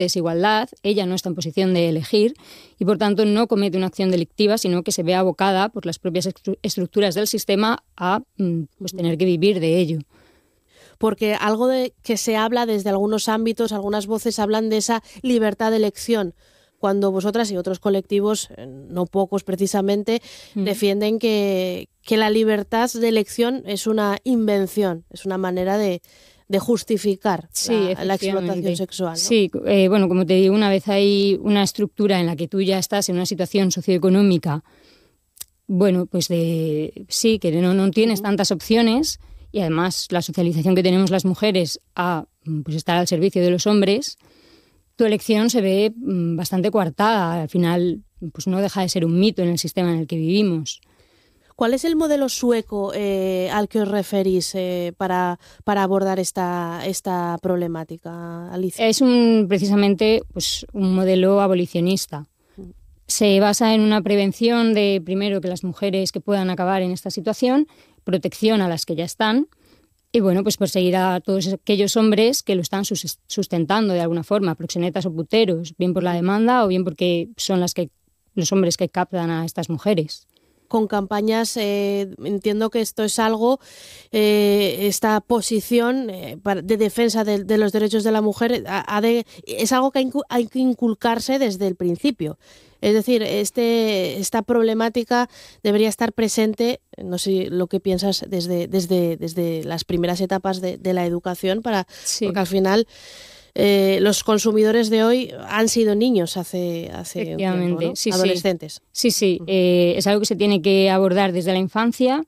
desigualdad, ella no está en posición de elegir y por tanto no comete una acción delictiva, sino que se ve abocada por las propias estructuras del sistema a pues, tener que vivir de ello. Porque algo de que se habla desde algunos ámbitos, algunas voces hablan de esa libertad de elección, cuando vosotras y otros colectivos, no pocos precisamente, defienden que la libertad de elección es una invención, es una manera de justificar la explotación sexual, ¿no? Sí, bueno, como te digo, una vez hay una estructura en la que tú ya estás en una situación socioeconómica, bueno, pues sí, que no tienes tantas opciones y además la socialización que tenemos las mujeres a pues, estar al servicio de los hombres, tu elección se ve bastante coartada. Al final, pues no deja de ser un mito en el sistema en el que vivimos. ¿Cuál es el modelo sueco al que os referís para abordar esta problemática, Alicia? Es precisamente pues, un modelo abolicionista. Se basa en una prevención de, primero, que las mujeres que puedan acabar en esta situación, protección a las que ya están, y bueno, pues perseguir a todos aquellos hombres que lo están sustentando de alguna forma, proxenetas o puteros, bien por la demanda o bien porque son los hombres que captan a estas mujeres. Con campañas, entiendo que esto es algo, esta posición de defensa de los derechos de la mujer es algo que hay que inculcarse desde el principio. Es decir, esta problemática debería estar presente, no sé lo que piensas, desde las primeras etapas de la educación, porque al final los consumidores de hoy han sido niños hace un tiempo, ¿no? Sí, adolescentes. Sí. Es algo que se tiene que abordar desde la infancia.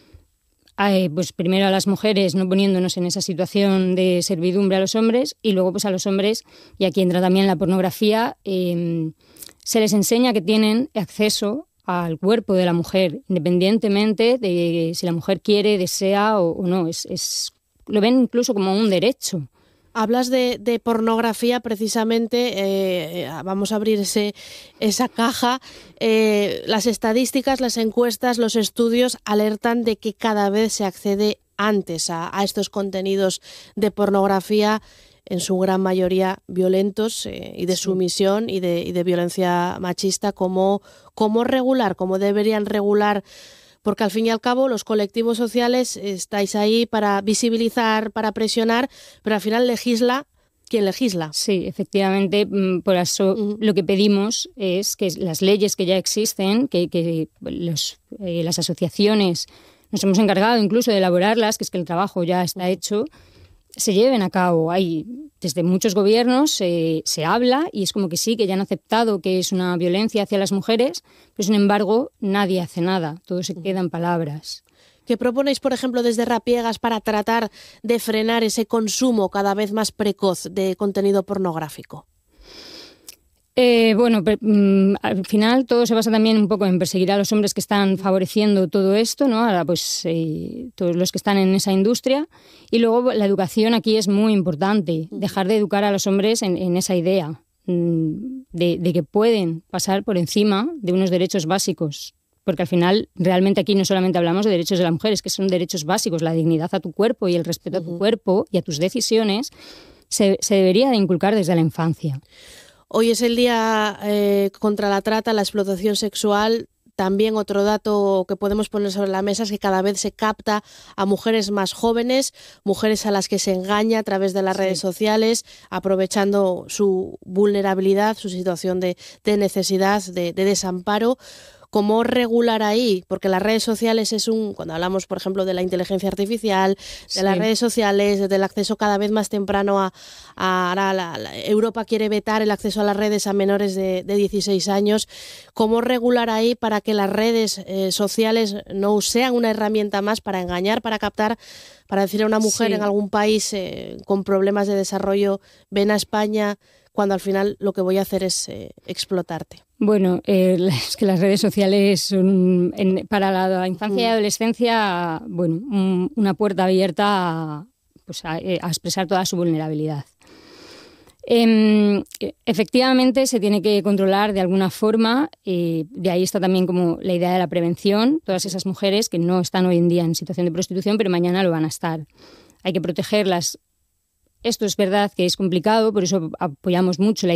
Pues primero a las mujeres, no poniéndonos en esa situación de servidumbre a los hombres, y luego pues a los hombres, y aquí entra también la pornografía, se les enseña que tienen acceso al cuerpo de la mujer, independientemente de si la mujer quiere, desea o no. Lo ven incluso como un derecho. Hablas de pornografía, precisamente, vamos a abrir esa caja. Las estadísticas, las encuestas, los estudios alertan de que cada vez se accede antes a estos contenidos de pornografía, en su gran mayoría violentos y de sumisión y de violencia machista. ¿Cómo regular? ¿Cómo deberían regular? Porque al fin y al cabo los colectivos sociales estáis ahí para visibilizar, para presionar, pero al final legisla quien legisla. Sí, efectivamente, por eso lo que pedimos es que las leyes que ya existen, que las asociaciones nos hemos encargado incluso de elaborarlas, que es que el trabajo ya está hecho, se lleven a cabo. Desde muchos gobiernos se habla y es como que sí, que ya han aceptado que es una violencia hacia las mujeres, pero sin embargo nadie hace nada, todo se queda en palabras. ¿Qué proponéis, por ejemplo, desde Rapiegas para tratar de frenar ese consumo cada vez más precoz de contenido pornográfico? Bueno, al final todo se basa también un poco en perseguir a los hombres que están favoreciendo todo esto, ¿no? Ahora, pues todos los que están en esa industria. Y luego la educación aquí es muy importante, dejar de educar a los hombres en esa idea de que pueden pasar por encima de unos derechos básicos. Porque al final realmente aquí no solamente hablamos de derechos de la mujer, es que son derechos básicos, la dignidad a tu cuerpo y el respeto a tu cuerpo y a tus decisiones se debería de inculcar desde la infancia. Hoy es el día contra la trata, la explotación sexual. También otro dato que podemos poner sobre la mesa es que cada vez se capta a mujeres más jóvenes, mujeres a las que se engaña a través de las redes sociales, aprovechando su vulnerabilidad, su situación de necesidad, de desamparo. ¿Cómo regular ahí? Porque las redes sociales cuando hablamos, por ejemplo, de la inteligencia artificial, de las redes sociales, del acceso cada vez más temprano Europa quiere vetar el acceso a las redes a menores de 16 años. ¿Cómo regular ahí para que las redes sociales no sean una herramienta más para engañar, para captar, para decir a una mujer en algún país con problemas de desarrollo, ven a España, cuando al final lo que voy a hacer es explotarte? Bueno, es que las redes sociales son para la infancia y adolescencia, bueno, una puerta abierta a expresar toda su vulnerabilidad. Efectivamente se tiene que controlar de alguna forma, de ahí está también como la idea de la prevención, todas esas mujeres que no están hoy en día en situación de prostitución pero mañana lo van a estar. Hay que protegerlas Esto es verdad que es complicado, por eso apoyamos mucho la